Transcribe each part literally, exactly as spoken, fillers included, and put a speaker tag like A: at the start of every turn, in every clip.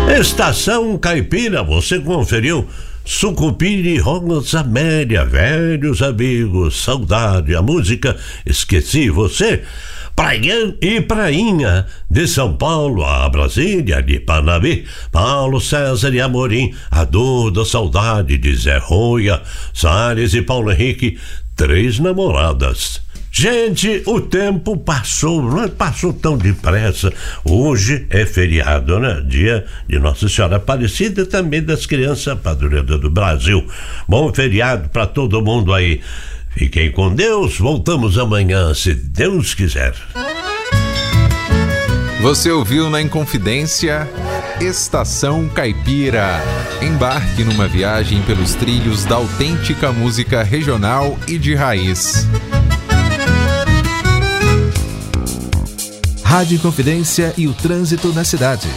A: Estação Caipira, você conferiu Sucupira e Rosa Amélia, velhos amigos, saudade, a música Esqueci Você, Praian e Prainha, de São Paulo a Brasília, de Panambi, Paulo César e Amorim, a dor da saudade de Zé Roia, Salles e Paulo Henrique, Três Namoradas. Gente, o tempo passou, não passou tão depressa. Hoje é feriado, né? Dia de Nossa Senhora Aparecida e também das crianças padroeiras do Brasil. Bom feriado para todo mundo aí. Fiquem com Deus, voltamos amanhã, se Deus quiser.
B: Você ouviu na Inconfidência Estação Caipira. Embarque numa viagem pelos trilhos da autêntica música regional e de raiz.
C: Rádio Inconfidência e o trânsito na cidade.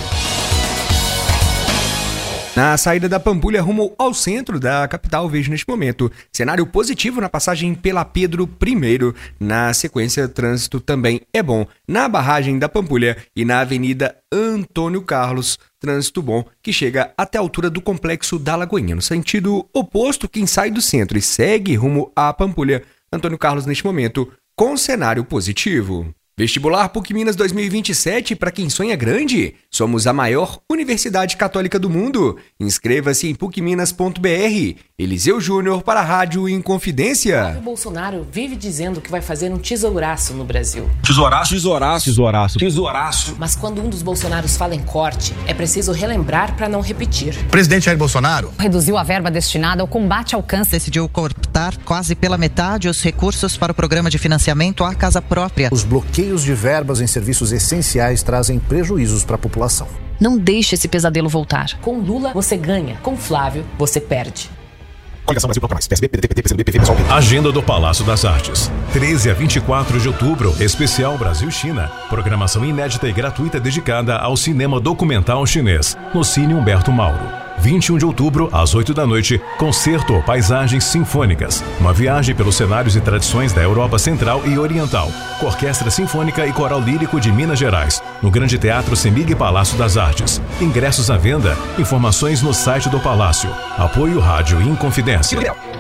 D: Na saída da Pampulha rumo ao centro da capital, vejo neste momento cenário positivo na passagem pela Pedro I. Na sequência, trânsito também é bom na barragem da Pampulha e na Avenida Antônio Carlos. Trânsito bom que chega até a altura do Complexo da Lagoinha. No sentido oposto, quem sai do centro e segue rumo à Pampulha, Antônio Carlos neste momento com cenário positivo. Vestibular PUC Minas dois mil e vinte e sete, para quem sonha grande, somos a maior universidade católica do mundo. Inscreva-se em puc minas ponto b r. Eliseu Júnior para a Rádio Inconfidência.
E: O Bolsonaro vive dizendo que vai fazer um tesouraço no Brasil.
F: Tesouraço, tesouraço, tesouraço, tesouraço.
E: Mas quando um dos Bolsonaros fala em corte, é preciso relembrar para não repetir.
G: Presidente Jair Bolsonaro
H: reduziu a verba destinada ao combate ao câncer.
I: Decidiu cortar quase pela metade os recursos para o programa de financiamento à casa própria.
G: Os bloqueios de verbas em serviços essenciais trazem prejuízos para a população.
H: Não deixe esse pesadelo voltar.
E: Com Lula, você ganha. Com Flávio, você perde.
G: Coligação Brasil Proclamais, P S B, P D T, P T, P C do B, P V, P S O L.
J: Agenda do Palácio das Artes. treze a vinte e quatro de outubro, especial Brasil-China. Programação inédita e gratuita dedicada ao cinema documental chinês, no Cine Humberto Mauro. vinte e um de outubro, às oito da noite, concerto Paisagens Sinfônicas. Uma viagem pelos cenários e tradições da Europa Central e Oriental. Com Orquestra Sinfônica e Coral Lírico de Minas Gerais. No Grande Teatro Semig Palácio das Artes. Ingressos à venda. Informações no site do Palácio. Apoio Rádio Inconfidência.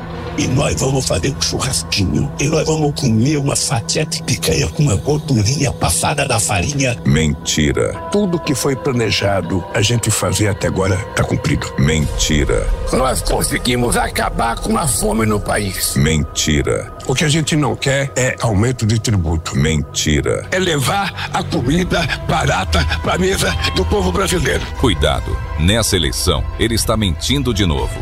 K: E nós vamos fazer um churrasquinho. E nós vamos comer uma fatia de picanha com uma gordurinha passada da farinha.
L: Mentira.
K: Tudo que foi planejado a gente fazer até agora está cumprido.
L: Mentira.
K: Nós conseguimos acabar com a fome no país.
L: Mentira.
K: O que a gente não quer é aumento de tributo.
L: Mentira.
K: É levar a comida barata para a mesa do povo brasileiro.
B: Cuidado. Nessa eleição, ele está mentindo de novo.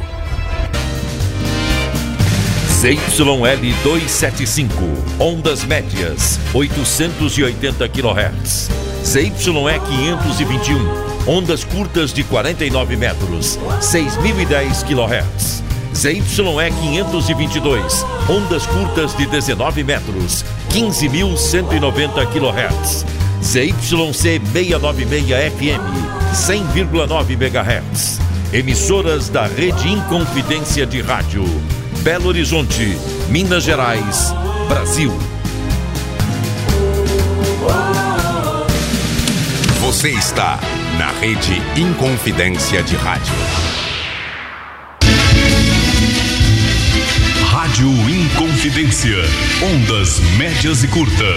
M: Z Y L duzentos e setenta e cinco, ondas médias, oitocentos e oitenta quilohertz. Z Y E quinhentos e vinte e um, ondas curtas de quarenta e nove metros, seis mil e dez quilohertz. Z Y E quinhentos e vinte e dois, ondas curtas de dezenove metros, quinze mil cento e noventa quilohertz. Z Y C seiscentos e noventa e seis F M, cem vírgula nove megahertz. Emissoras da Rede Inconfidência de Rádio. Belo Horizonte, Minas Gerais, Brasil.
N: Você está na Rede Inconfidência de Rádio.
J: Rádio Inconfidência, ondas médias e curtas.